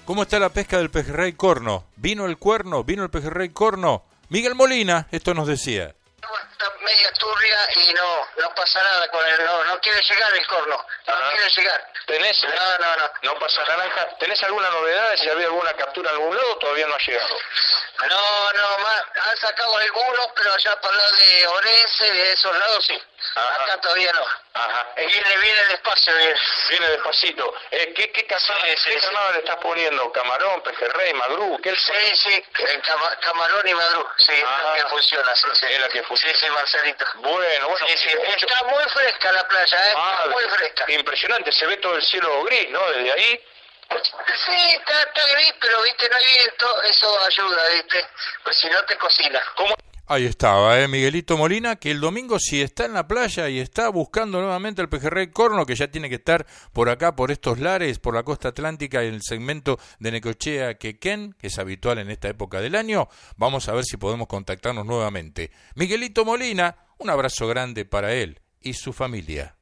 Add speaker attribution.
Speaker 1: ¿Cómo está la pesca del pejerrey corno? ¿Vino el cuerno? ¿Vino el pejerrey corno? Miguel Molina, esto nos decía.
Speaker 2: Está media turbia y no pasa nada con él, no quiere llegar el corno, no quiere llegar.
Speaker 3: ¿Tenés? No pasa naranja. ¿Tenés alguna novedad? Si había alguna captura en algún lado, todavía no ha llegado.
Speaker 2: No, han sacado algunos, pero allá para el lado de Orense, de esos lados sí.
Speaker 3: Ajá.
Speaker 2: Acá todavía no.
Speaker 3: Ajá.
Speaker 2: Viene despacio.
Speaker 3: Viene despacito. ¿Qué carnada le estás poniendo? ¿Camarón, pejerrey, madrú?
Speaker 2: Sí, camarón y madrú. Sí, es la que funciona. Sí.
Speaker 3: Es la que funciona.
Speaker 2: Sí, Marcelito.
Speaker 3: Bueno.
Speaker 2: Sí. Está muy fresca la playa, está muy fresca.
Speaker 3: Impresionante, se ve todo el cielo gris, ¿no? Desde ahí.
Speaker 2: Sí, está gris, pero viste, no hay viento, eso ayuda, viste, pues si no te cocina.
Speaker 3: ¿Cómo?
Speaker 1: Ahí estaba, Miguelito Molina, que el domingo si está en la playa y está buscando nuevamente el pejerrey corno, que ya tiene que estar por acá, por estos lares, por la costa atlántica, en el segmento de Necochea, Quequén, que es habitual en esta época del año, vamos a ver si podemos contactarnos nuevamente. Miguelito Molina, un abrazo grande para él y su familia.